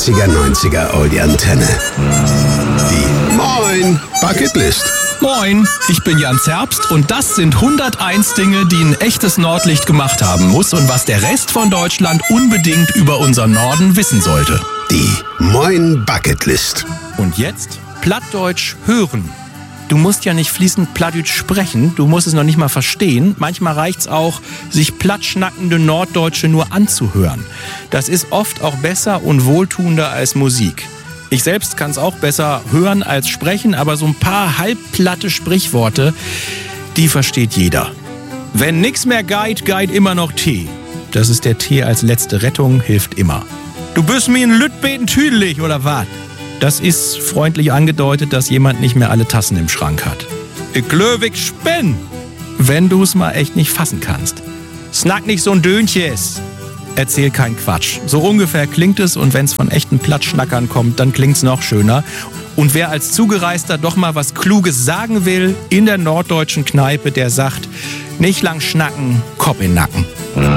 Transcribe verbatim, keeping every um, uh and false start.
achtziger, neunziger Oldie Antenne. Die Moin Bucketlist. Moin, ich bin Jan Zerbst und das sind hunderteins Dinge, die ein echtes Nordlicht gemacht haben muss und was der Rest von Deutschland unbedingt über unseren Norden wissen sollte. Die Moin Bucketlist. Und jetzt Plattdeutsch hören. Du musst ja nicht fließend Plattdeutsch sprechen, du musst es noch nicht mal verstehen. Manchmal reicht's auch, sich plattschnackende Norddeutsche nur anzuhören. Das ist oft auch besser und wohltuender als Musik. Ich selbst kann es auch besser hören als sprechen, aber so ein paar halbplatte Sprichworte, die versteht jeder. Wenn nix mehr geit, geit immer noch Tee. Das ist der Tee als letzte Rettung, hilft immer. Du bist mir ein Lütbeten tüdelig, oder was? Das ist freundlich angedeutet, dass jemand nicht mehr alle Tassen im Schrank hat. Ich glöwig spinn, wenn du es mal echt nicht fassen kannst. Snack nicht so ein Döntjes. Erzähl keinen Quatsch. So ungefähr klingt es und wenn es von echten Plattschnackern kommt, dann klingt's noch schöner. Und wer als Zugereister doch mal was Kluges sagen will, in der norddeutschen Kneipe, der sagt, nicht lang schnacken, Kopf in den Nacken.